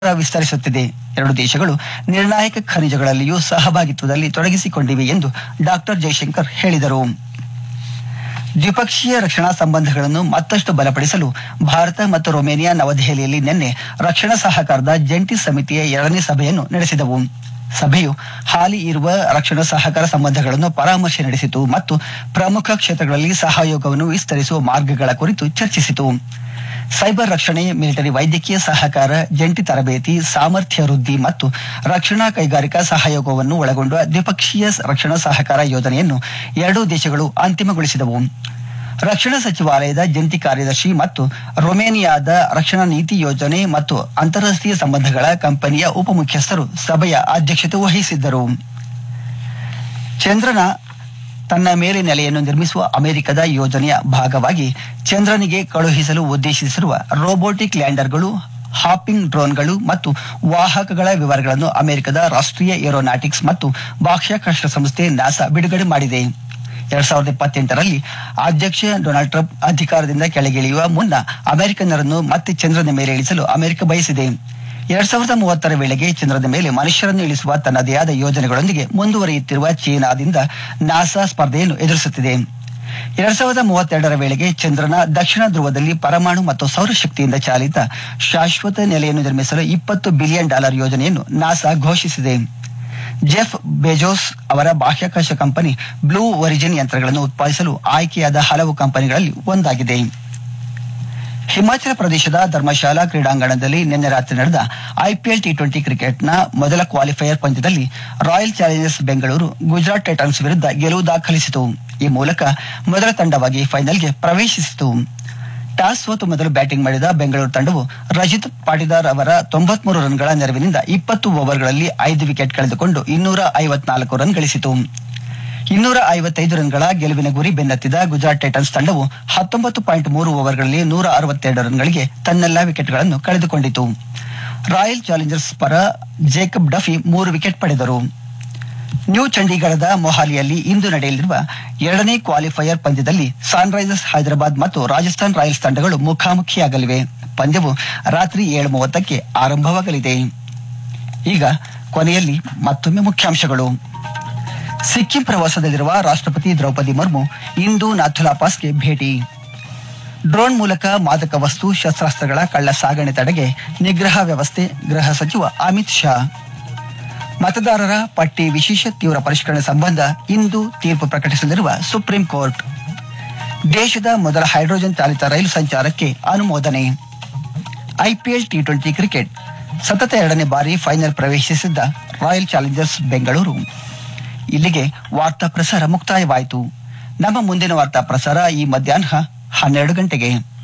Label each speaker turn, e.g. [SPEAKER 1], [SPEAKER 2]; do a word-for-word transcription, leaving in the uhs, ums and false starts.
[SPEAKER 1] ವಿಸ್ತರಿಸುತ್ತಿದೆ. ಎರಡು ದೇಶಗಳು ನಿರ್ಣಾಯಕ ಖನಿಜಗಳಲ್ಲಿಯೂ ಸಹಭಾಗಿತ್ವದಲ್ಲಿ ತೊಡಗಿಸಿಕೊಂಡಿವೆ ಎಂದು ಡಾಕ್ಟರ್ ಜೈಶಂಕರ್ ಹೇಳಿದರು. ದ್ವಿಪಕ್ಷೀಯ ರಕ್ಷಣಾ ಸಂಬಂಧಗಳನ್ನು ಮತ್ತಷ್ಟು ಬಲಪಡಿಸಲು ಭಾರತ ಮತ್ತು ರೊಮೇನಿಯಾ ನವದೆಹಲಿಯಲ್ಲಿ ನಿನ್ನೆ ರಕ್ಷಣಾ ಸಹಕಾರದ ಜಂಟಿ ಸಮಿತಿಯ ಎರಡನೇ ಸಭೆಯನ್ನು ನಡೆಸಿದವು. ಸಭೆಯು ಹಾಲಿ ಇರುವ ರಕ್ಷಣಾ ಸಹಕಾರ ಸಂಬಂಧಗಳನ್ನು ಪರಾಮರ್ಶೆ ನಡೆಸಿತು ಮತ್ತು ಪ್ರಮುಖ ಕ್ಷೇತ್ರಗಳಲ್ಲಿ ಸಹಯೋಗವನ್ನು ವಿಸ್ತರಿಸುವ ಮಾರ್ಗಗಳ ಕುರಿತು ಚರ್ಚಿಸಿತು. ಸೈಬರ್ ರಕ್ಷಣೆ, ಮಿಲಿಟರಿ ವೈದ್ಯಕೀಯ ಸಹಕಾರ, ಜಂಟಿ ತರಬೇತಿ, ಸಾಮರ್ಥ್ಯ ವೃದ್ಧಿ ಮತ್ತು ರಕ್ಷಣಾ ಕೈಗಾರಿಕಾ ಸಹಯೋಗವನ್ನು ಒಳಗೊಂಡ ದ್ವಿಪಕ್ಷೀಯ ರಕ್ಷಣಾ ಸಹಕಾರ ಯೋಜನೆಯನ್ನು ಎರಡೂ ದೇಶಗಳು ಅಂತಿಮಗೊಳಿಸಿದವು. ರಕ್ಷಣಾ ಸಚಿವಾಲಯದ ಜಂಟಿ ಕಾರ್ಯದರ್ಶಿ ಮತ್ತು ರೊಮೇನಿಯಾದ ರಕ್ಷಣಾ ನೀತಿ ಯೋಜನೆ ಮತ್ತು ಅಂತಾರಾಷ್ಟ್ರೀಯ ಸಂಬಂಧಗಳ ಕಂಪನಿಯ ಉಪಮುಖ್ಯಸ್ಥರು ಸಭೆಯ ಅಧ್ಯಕ್ಷತೆ ವಹಿಸಿದ್ದರು. ಚಂದ್ರನ ತನ್ನ ಮೇಲೆ ನೆಲೆಯನ್ನು ನಿರ್ಮಿಸುವ ಅಮೆರಿಕದ ಯೋಜನೆಯ ಭಾಗವಾಗಿ ಚಂದ್ರನಿಗೆ ಕಳುಹಿಸಲು ಉದ್ದೇಶಿಸಿರುವ ರೋಬೋಟಿಕ್ ಲ್ಯಾಂಡರ್ಗಳು, ಹಾಪಿಂಗ್ ಡ್ರೋನ್ಗಳು ಮತ್ತು ವಾಹಕಗಳ ವಿವರಗಳನ್ನು ಅಮೆರಿಕದ ರಾಷ್ಟ್ರೀಯ ಏರೋನಾಟಿಕ್ಸ್ ಮತ್ತು ಬಾಹ್ಯಾಕಾಶ ಸಂಸ್ಥೆ ನಾಸಾ ಬಿಡುಗಡೆ ಮಾಡಿದೆ. ಎರಡ್ ಸಾವಿರದ ಇಪ್ಪತ್ತೆಂಟರಲ್ಲಿ ಅಧ್ಯಕ್ಷ ಡೊನಾಲ್ಡ್ ಟ್ರಂಪ್ ಅಧಿಕಾರದಿಂದ ಕೆಳಗಿಳಿಯುವ ಮುನ್ನ ಅಮೆರಿಕನ್ನರನ್ನು ಮತ್ತೆ ಚಂದ್ರನ ಮೇಲೆ ಇಳಿಸಲು ಅಮೆರಿಕ ಬಯಸಿದೆ. ಎರಡ್ ಸಾವಿರದ ಮೂವತ್ತರ ವೇಳೆಗೆ ಚಂದ್ರನ ಮೇಲೆ ಮನುಷ್ಯರನ್ನು ಇಳಿಸುವ ತನ್ನದೇ ಆದ ಯೋಜನೆಗಳೊಂದಿಗೆ ಮುಂದುವರಿಯುತ್ತಿರುವ ಚೀನಾದಿಂದ ನಾಸಾ ಸ್ಪರ್ಧೆಯನ್ನು ಎದುರಿಸುತ್ತಿದೆ. ಎರಡ್ ಸಾವಿರದ ಮೂವತ್ತೆರಡರ ವೇಳೆಗೆ ಚಂದ್ರನ ದಕ್ಷಿಣ ಧ್ರುವದಲ್ಲಿ ಪರಮಾಣು ಮತ್ತು ಸೌರಶಕ್ತಿಯಿಂದ ಚಾಲಿತ ಶಾಶ್ವತ ನೆಲೆಯನ್ನು ನಿರ್ಮಿಸಲು ಇಪ್ಪತ್ತು ಬಿಲಿಯನ್ ಡಾಲರ್ ಯೋಜನೆಯನ್ನು ನಾಸಾ ಘೋಷಿಸಿದೆ. ಜೆಫ್ ಬೆಜೋಸ್ ಅವರ ಬಾಹ್ಯಾಕಾಶ ಕಂಪನಿ ಬ್ಲೂ ಒರಿಜಿನ್ ಯಂತ್ರಗಳನ್ನು ಉತ್ಪಾದಿಸಲು ಆಯ್ಕೆಯಾದ ಹಲವು ಕಂಪನಿಗಳಲ್ಲಿ ಒಂದಾಗಿದೆ. ಹಿಮಾಚಲ ಪ್ರದೇಶದ ಧರ್ಮಶಾಲಾ ಕ್ರೀಡಾಂಗಣದಲ್ಲಿ ನಿನ್ನೆ ರಾತ್ರಿ ನಡೆದ ಐಪಿಎಲ್ ಟಿ ಟ್ವೆಂಟಿ ಕ್ರಿಕೆಟ್ನ ಮೊದಲ ಕ್ವಾಲಿಫೈಯರ್ ಪಂದ್ಯದಲ್ಲಿ royal Challengers Bengaluru Gujarat Titans ವಿರುದ್ಧ ಗೆಲುವು ದಾಖಲಿಸಿತು. ಈ ಮೂಲಕ ಮೊದಲ ತಂಡವಾಗಿ ಫೈನಲ್ಗೆ ಪ್ರವೇಶಿಸಿತು. ಟಾಸ್ ಸೋತು ಮೊದಲು ಬ್ಯಾಟಿಂಗ್ ಮಾಡಿದ ಬೆಂಗಳೂರು ತಂಡವು ರಜಿತ್ ಪಾಟಿದಾರ್ ಅವರ ತೊಂಬತ್ಮೂರು ರನ್ಗಳ ನೆರವಿನಿಂದ ಇಪ್ಪತ್ತು ಓವರ್ಗಳಲ್ಲಿ ಐದು ವಿಕೆಟ್ ಕಳೆದುಕೊಂಡು ಇನ್ನೂರ ಐವತ್ನಾಲ್ಕು ರನ್ ಗಳಿಸಿತು. ಇನ್ನೂರ ಐವತ್ತೈದು ರನ್ಗಳ ಗೆಲುವಿನ ಗುರಿ ಬೆನ್ನತ್ತಿದ ಗುಜರಾತ್ ಟೈಟನ್ಸ್ ತಂಡವು ಹತ್ತೊಂಬತ್ತು ಪಾಯಿಂಟ್ ಮೂರು ಓವರ್ಗಳಲ್ಲಿ ನೂರ ಅರವತ್ತೆರಡು ರನ್ಗಳಿಗೆ ತನ್ನೆಲ್ಲಾ ವಿಕೆಟ್ಗಳನ್ನು ಕಳೆದುಕೊಂಡಿತು. ರಾಯಲ್ ಚಾಲೆಂಜರ್ಸ್ ಪರ ಜೇಕಬ್ ಡಫಿ ಮೂರು ವಿಕೆಟ್ ಪಡೆದರು. ನ್ಯೂ ಚಂಡೀಗಢದ ಮೊಹಾಲಿಯಲ್ಲಿ ಇಂದು ನಡೆಯಲಿರುವ ಎರಡನೇ ಕ್ವಾಲಿಫೈಯರ್ ಪಂದ್ಯದಲ್ಲಿ ಸನ್ ರೈಸರ್ಸ್ ಹೈದರಾಬಾದ್ ಮತ್ತು ರಾಜಸ್ಥಾನ್ ರಾಯಲ್ಸ್ ತಂಡಗಳು ಮುಖಾಮುಖಿಯಾಗಲಿವೆ. ಪಂದ್ಯವು ರಾತ್ರಿ ಏಳು ಮೂವತ್ತಕ್ಕೆ ಆರಂಭವಾಗಲಿದೆ. ಈಗ ಕೊನೆಯಲ್ಲಿ ಮತ್ತೊಮ್ಮೆ ಮುಖ್ಯಾಂಶಗಳು. ಸಿಕ್ಕಿಂ ಪ್ರವಾಸದಲ್ಲಿರುವ ರಾಷ್ಟ್ರಪತಿ ದ್ರೌಪದಿ ಮುರ್ಮು ಇಂದು ನಾಥುಲಾ ಪಾಸ್ಗೆ ಭೇಟಿ. ಡ್ರೋನ್ ಮೂಲಕ ಮಾದಕ ವಸ್ತು ಶಸ್ತ್ರಾಸ್ತ್ರಗಳ ಕಳ್ಳ ಸಾಗಣೆ ತಡೆಗೆ ನಿಗ್ರಹ ವ್ಯವಸ್ಥೆ, ಗೃಹ ಸಚಿವ ಅಮಿತ್ ಶಾ. ಮತದಾರರ ಪಟ್ಟಿ ವಿಶೇಷ ತೀವ್ರ ಪರಿಷ್ಕರಣೆ ಸಂಬಂಧ ಇಂದು ತೀರ್ಪು ಪ್ರಕಟಿಸಲಿರುವ ಸುಪ್ರೀಂ ಕೋರ್ಟ್. ದೇಶದ ಮೊದಲ ಹೈಡ್ರೋಜನ್ ಚಾಲಿತ ರೈಲು ಸಂಚಾರಕ್ಕೆ ಅನುಮೋದನೆ. ಐಪಿಎಲ್ ಟಿ ಟ್ವೆಂಟಿ ಕ್ರಿಕೆಟ್ ಸತತ ಎರಡನೇ ಬಾರಿ ಫೈನಲ್ ಪ್ರವೇಶಿಸಿದ್ದ ರಾಯಲ್ ಚಾಲೆಂಜರ್ಸ್ ಬೆಂಗಳೂರು. ಇಲ್ಲಿಗೆ ವಾರ್ತಾ ಪ್ರಸಾರ ಮುಕ್ತಾಯವಾಯಿತು. ನಮ್ಮ ಮುಂದಿನ ವಾರ್ತಾ ಪ್ರಸಾರ ಈ ಮಧ್ಯಾಹ್ನ ಹನ್ನೆರಡು ಗಂಟೆಗೆ.